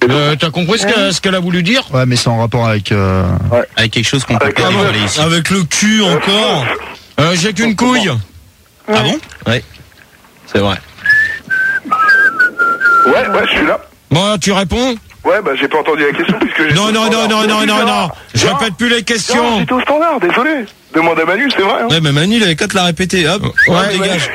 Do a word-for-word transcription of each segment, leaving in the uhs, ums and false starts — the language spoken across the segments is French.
Euh, t'as compris ce qu'elle, ce qu'elle a voulu dire? Ouais, mais c'est en rapport avec... Euh... Ouais. Avec quelque chose qu'on peut pas rigoler ici. Avec le cul encore. Euh, j'ai qu'une couille. Ouais. Ah bon? Ouais. C'est vrai. Ouais, ouais, je suis là. Bon, tu réponds? Ouais, bah j'ai pas entendu la question puisque j'ai... Non, non, non, non, non, non, non. Je répète plus les questions. Non, j'étais au standard, désolé. Demande à Manu, c'est vrai. Hein. Ouais, mais Manu, il avait qu'à te la répéter. Hop, ouais, hop, dégage.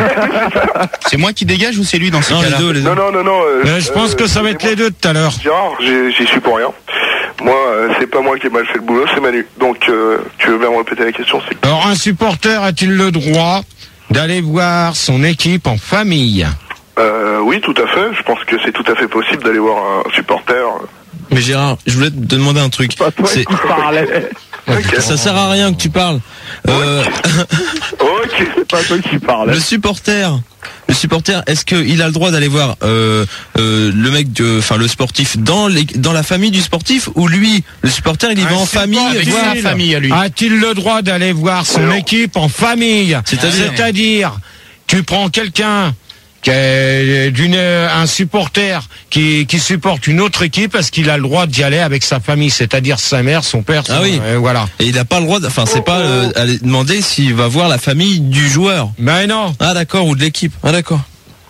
C'est moi qui dégage ou c'est lui dans ce non, cas-là? les deux, les deux. Non, non, non, non. Euh, euh, je pense euh, que ça va être les deux tout à l'heure. Gérard, j'y suis pour rien. Moi, euh, c'est pas moi qui ai mal fait le boulot, c'est Manu. Donc, euh, tu veux bien me répéter la question, s'il te plaît? Alors, un supporter a-t-il le droit d'aller voir son équipe en famille? Euh, oui, tout à fait. Je pense que c'est tout à fait possible d'aller voir un supporter. Mais Gérard, je voulais te demander un truc. Pas toi qui parlais. Okay. Ça sert à rien que tu parles. Euh... ok, c'est pas toi qui parlais. Le supporter, le supporter, est-ce qu'il a le droit d'aller voir euh, euh, le mec, enfin le sportif dans les, dans la famille du sportif, ou lui, le supporter, il y va en famille, voir la famille à lui. A-t-il le droit d'aller voir son non. équipe en famille? C'est-à-dire, C'est-à-dire, tu prends quelqu'un qui est d'une un supporter qui qui supporte une autre équipe, parce qu'il a le droit d'y aller avec sa famille, c'est-à-dire sa mère, son père, son, ah oui, euh, voilà. Et il n'a pas le droit, enfin c'est pas euh, aller demander s'il va voir la famille du joueur. Mais non. Ah d'accord, ou de l'équipe. Ah d'accord.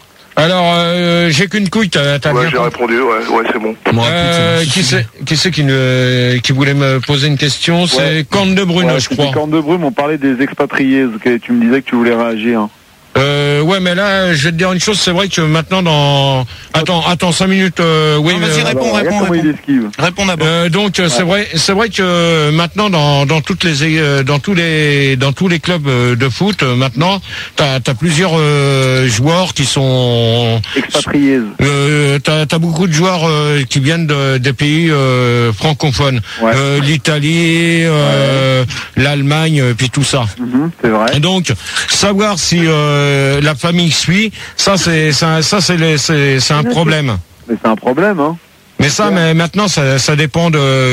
Alors euh, j'ai qu'une couille, t'as, t'as ouais, bien j'ai répondu, ouais, ouais, c'est bon. Euh, qui c'est qui c'est qui, ne, qui voulait me poser une question? C'est ouais. Corne de Brune, ouais, je crois. Corne de Brune, on parlait des expatriés. Tu me disais que tu voulais réagir. Euh, ouais, mais là, je vais te dire une chose, c'est vrai que maintenant dans... Attends, attends, cinq minutes, euh, oui. Non, vas-y, euh... réponds, réponds, réponds. Réponds d'abord. Euh, donc, ouais. c'est vrai, c'est vrai que maintenant, dans, dans toutes les, euh, dans tous les, dans tous les clubs de foot, euh, maintenant, t'as, t'as plusieurs, euh, joueurs qui sont... expatriés. Euh, t'as, t'as beaucoup de joueurs, euh, qui viennent de, des pays, euh, francophones. Ouais. Euh, l'Italie, euh, ouais. l'Allemagne, puis tout ça. Mm-hmm, c'est vrai. Et donc, savoir si, euh, la famille suit, ça c'est ça, ça c'est les, c'est c'est un problème. Mais c'est un problème, hein. Mais ça, mais maintenant ça ça dépend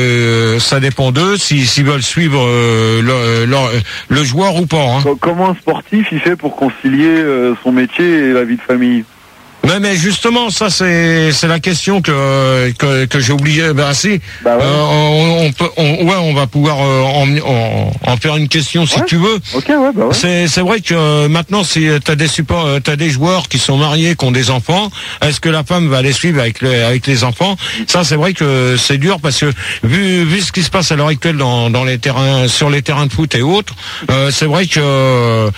de ça dépend d'eux si s'ils veulent suivre euh, le, le le joueur ou pas. Hein. Comment un sportif il fait pour concilier euh, son métier et la vie de famille? Mais, mais justement, ça c'est c'est la question que que, que j'ai oublié. Ben si, bah ouais. euh, on, on peut, on, ouais, on va pouvoir euh, en, en en faire une question si ouais. tu veux. Ok, ouais, bah ouais. C'est c'est vrai que euh, maintenant, si t'as des supports, euh, t'as des joueurs qui sont mariés, qui ont des enfants, est-ce que la femme va les suivre avec le, avec les enfants? Ça, c'est vrai que c'est dur, parce que vu vu ce qui se passe à l'heure actuelle dans dans les terrains, sur les terrains de foot et autres, euh, c'est vrai que euh,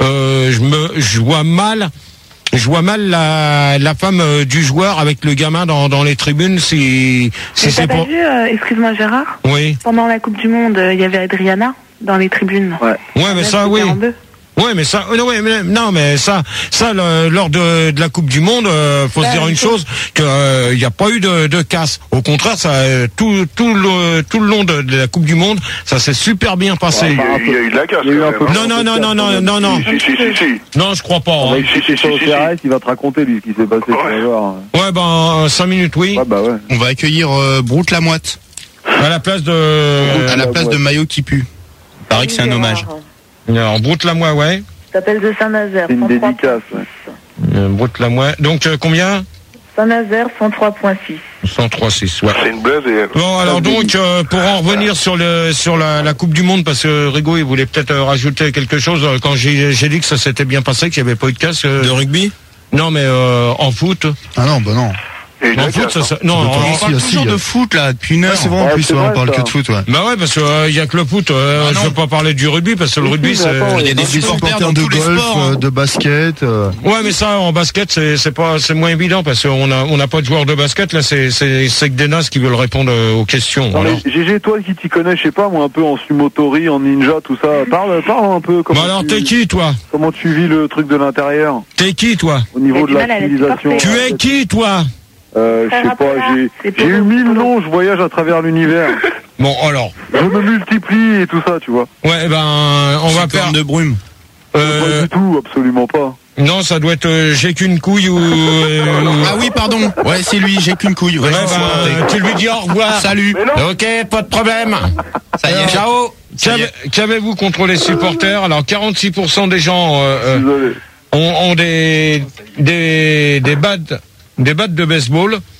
je me je vois mal. Je vois mal la, la femme euh, du joueur avec le gamin dans, dans les tribunes, si, si c'est pas pour... vu, euh, excuse-moi Gérard. Oui. Pendant la Coupe du Monde, il euh, y avait Adriana dans les tribunes. Ouais. Ouais, mais ça, oui. Ouais, mais ça, non, ouais, mais, non, mais ça, ça, le, lors de, de la Coupe du Monde, euh, faut bah, se dire une chose, que il euh, n'y a pas eu de, de casse. Au contraire, ça, tout, tout le, tout le long de, de la Coupe du Monde, ça s'est super bien passé. Ouais, il y a eu de la casse. Non, non, non, non, non, non, non. Si, si, si, si. Non, je crois pas. Hein. Si c'est sur le C R S, il va te raconter lui ce qui s'est passé. Ouais, ouais ben, cinq minutes, oui. Ouais, bah ouais. On va accueillir euh, Broute la Moite. À la place de. À la place de Maillot qui pue. Il paraît que c'est un hommage. Alors, Broute la Moite, ouais. S'appelle de Saint-Nazaire. C'est une dédicace, ouais. Euh, Broute la Moite. Donc, euh, combien? Saint-Nazaire, cent trois virgule six. cent trois virgule six, ouais. C'est une blague et... Bon, alors donc, euh, pour en revenir sur le sur la, la Coupe du Monde, parce que Rigaud, il voulait peut-être euh, rajouter quelque chose, euh, quand j'ai, j'ai dit que ça s'était bien passé, qu'il n'y avait pas eu de casse. Euh... De rugby? Non, mais euh, en foot. Ah non, bah non. En foot, ça, ça, non, on on parle toujours de foot là depuis une heure. Ouais, c'est vrai, en ouais, plus, c'est ouais, vrai, on parle ça. que de foot, ouais. Bah ouais, parce qu'il euh, y a que le foot. Euh, ah je veux pas parler du rugby, parce que le rugby, c'est. Il y a des supporters dans de tous les golf, sports, hein. de basket. Euh... Ouais, mais ça, en basket, c'est c'est pas, c'est moins évident, parce qu'on a on n'a pas de joueurs de basket. Là, c'est c'est c'est que des nazes qui veulent répondre aux questions. Non, mais G G, toi qui t'y connais, je sais pas, moi un peu en sumotori, en ninja, tout ça. Parle, parle un peu. Comment bah alors, tu... t'es qui, toi? Comment tu vis le truc de l'intérieur? T'es qui, toi? Au niveau de la civilisation. Tu es qui, toi? Euh, je sais pas, j'ai, j'ai eu mille noms, je voyage à travers l'univers. Bon, alors. Je me multiplie et tout ça, tu vois. Ouais, ben, on va faire. de brume. Euh... Pas du tout, absolument pas. Non, ça doit être euh, j'ai qu'une couille ou. Euh, ah oui, pardon. Ouais, c'est lui, j'ai qu'une couille. Ouais, ouais ben, tu lui dis au revoir. Salut. Ok, pas de problème. Ça y est. Ciao. Qu'avez, qu'avez-vous contre les supporters? Alors, quarante-six pour cent des gens euh, ont, ont des des des battes des battes de baseball.